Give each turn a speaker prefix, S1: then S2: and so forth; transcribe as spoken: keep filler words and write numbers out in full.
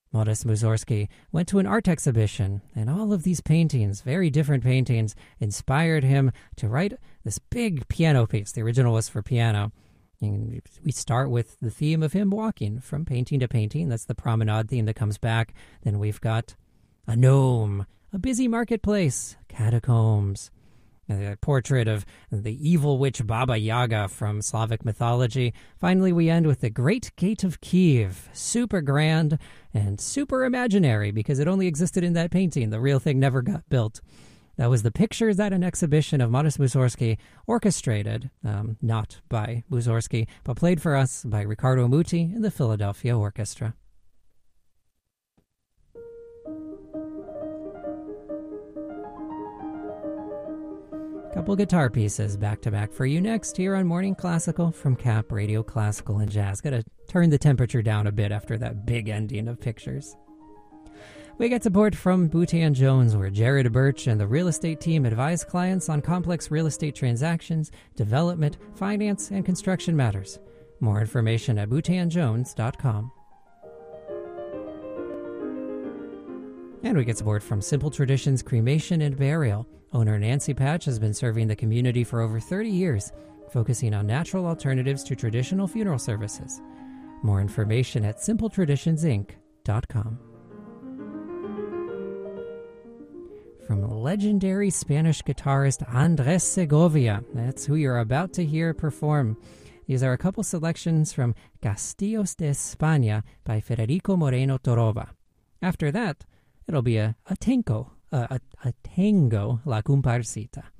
S1: Modest Mussorgsky went to an art exhibition, and all of these paintings, very different paintings, inspired him to write this big piano piece. The original was for piano. And we start with the theme of him walking from painting to painting. That's the promenade theme that comes back. Then we've got a gnome, a busy marketplace, catacombs, a portrait of the evil witch Baba Yaga from Slavic mythology. Finally, we end with the Great Gate of Kiev, super grand and super imaginary because it only existed in that painting. The real thing never got built. That was the pictures at an exhibition of Modest Mussorgsky, orchestrated, um, not by Mussorgsky, but played for us by Riccardo Muti and the Philadelphia Orchestra. Couple guitar pieces back-to-back for you next here on Morning Classical from Cap Radio Classical and Jazz. Gotta turn the temperature down a bit after that big ending of pictures. We get support from Boutte and Jones, where Jared Birch and the real estate team advise clients on complex real estate transactions, development, finance, and construction matters. More information at boutte and jones dot com. And we get support from Simple Traditions Cremation and Burial. Owner Nancy Patch has been serving the community for over thirty years, focusing on natural alternatives to traditional funeral services. More information at simple traditions inc dot com. From legendary Spanish guitarist Andres Segovia, that's who you're about to hear perform. These are a couple selections from Castillos de España by Federico Moreno Torroba. After that, it'll be a, a tango, a, a, a tango La Comparsita.